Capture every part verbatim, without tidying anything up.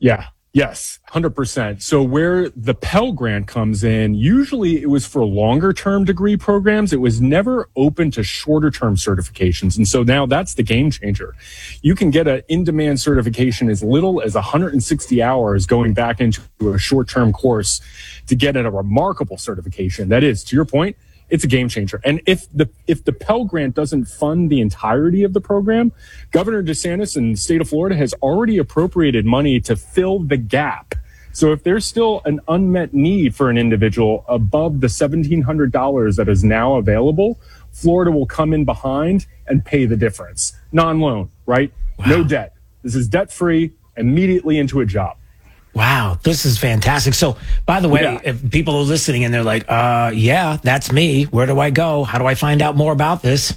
Yeah. Yes, one hundred percent. So where the Pell Grant comes in, usually it was for longer term degree programs. It was never open to shorter term certifications. And so now that's the game changer. You can get an in-demand certification as little as one hundred sixty hours going back into a short-term course to get a remarkable certification. That is, to your point, it's a game changer. And if the if the Pell Grant doesn't fund the entirety of the program, Governor DeSantis and the state of Florida has already appropriated money to fill the gap. So if there's still an unmet need for an individual above the seventeen hundred dollars that is now available, Florida will come in behind and pay the difference. Non-loan, right? Wow. No debt. This is debt-free, immediately into a job. Wow, this is fantastic. So, by the way, yeah. if people are listening and they're like, uh, yeah, that's me. Where do I go? How do I find out more about this?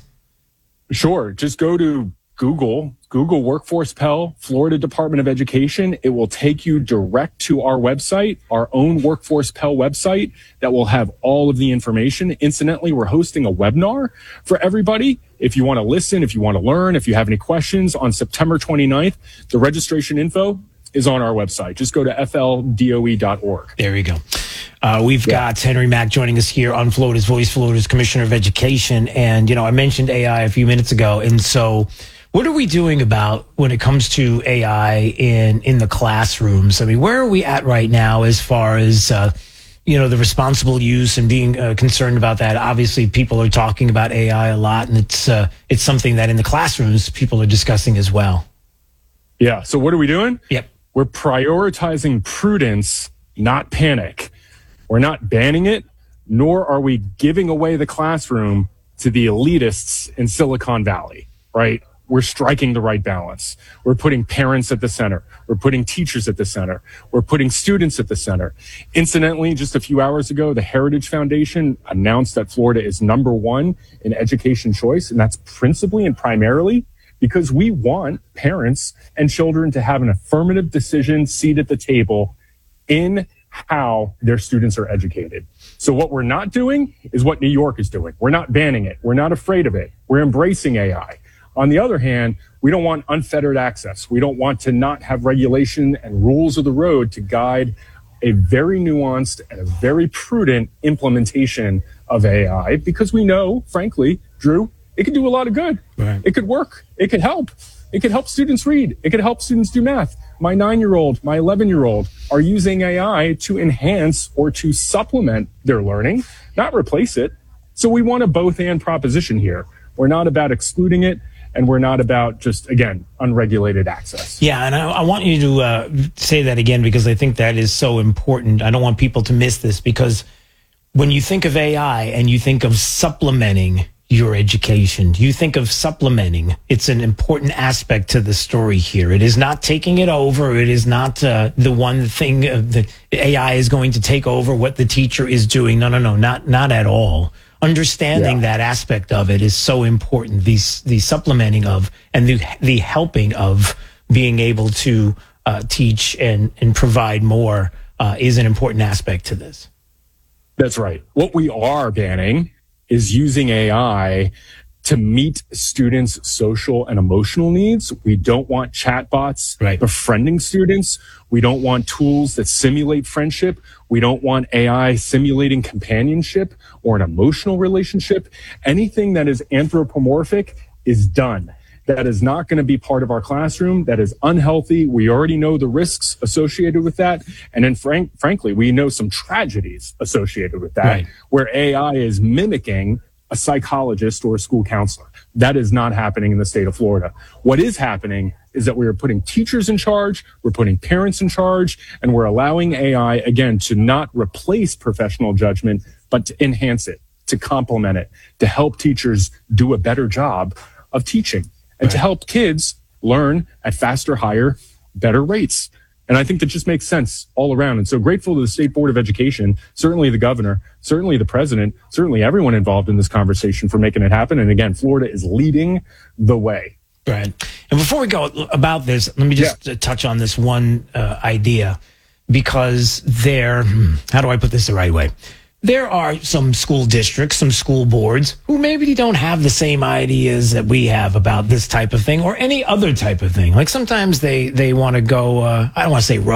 Sure. Just go to Google, Google Workforce Pell, Florida Department of Education. It will take you direct to our website, our own Workforce Pell website that will have all of the information. Incidentally, we're hosting a webinar for everybody. If you want to listen, if you want to learn, if you have any questions on September twenty-ninth, the registration info is on our website. Just go to f l d o e dot org. There you go. Uh, we've yeah. got Henry Mack joining us here on Florida's Voice, Florida's Commissioner of Education. And, you know, I mentioned A I a few minutes ago. And so what are we doing about when it comes to A I in, in the classrooms? I mean, where are we at right now as far as, uh, you know, the responsible use and being uh, concerned about that? Obviously, people are talking about A I a lot, and it's uh, it's something that in the classrooms people are discussing as well. Yeah. So what are we doing? Yep. We're prioritizing prudence, not panic. We're not banning it, nor are we giving away the classroom to the elitists in Silicon Valley, right? We're striking the right balance. We're putting parents at the center. We're putting teachers at the center. We're putting students at the center. Incidentally, just a few hours ago, the Heritage Foundation announced that Florida is number one in education choice, and that's principally and primarily because we want parents and children to have an affirmative decision seat at the table in how their students are educated. So what we're not doing is what New York is doing. We're not banning it. We're not afraid of it. We're embracing A I. On the other hand, we don't want unfettered access. We don't want to not have regulation and rules of the road to guide a very nuanced and a very prudent implementation of A I because we know, frankly, Drew, it could do a lot of good. Right. It could work. It could help. It could help students read. It could help students do math. My nine-year-old, my eleven-year-old are using A I to enhance or to supplement their learning, not replace it. So we want a both-and proposition here. We're not about excluding it, and we're not about just, again, unregulated access. Yeah, and I, I want you to uh, say that again because I think that is so important. I don't want people to miss this because when you think of A I and you think of supplementing your education, you think of supplementing, it's an important aspect to the story here. It is not taking it over. It is not uh, the one thing uh, that A I is going to take over what the teacher is doing. No, no, no, not not at all. Understanding yeah. that aspect of it is so important. The, the supplementing of and the, the helping of being able to uh, teach and, and provide more uh, is an important aspect to this. That's right. What we are banning is using A I to meet students' social and emotional needs. We don't want chatbots right. befriending students. We don't want tools that simulate friendship. We don't want A I simulating companionship or an emotional relationship. Anything that is anthropomorphic is done. That is not going to be part of our classroom. That is unhealthy. We already know the risks associated with that. And then frank, frankly, we know some tragedies associated with that, right. where A I is mimicking a psychologist or a school counselor. That is not happening in the state of Florida. What is happening is that we are putting teachers in charge, we're putting parents in charge, and we're allowing A I, again, to not replace professional judgment, but to enhance it, to complement it, to help teachers do a better job of teaching. And right. to help kids learn at faster, higher, better rates. And I think that just makes sense all around. And so grateful to the State Board of Education, certainly the governor, certainly the president, certainly everyone involved in this conversation for making it happen. And again, Florida is leading the way. Right. And before we go about this, let me just yeah. touch on this one uh, idea, because there, how do I put this the right way? There are some school districts, some school boards who maybe don't have the same ideas that we have about this type of thing or any other type of thing. Like sometimes they, they want to go, uh, I don't want to say rogue,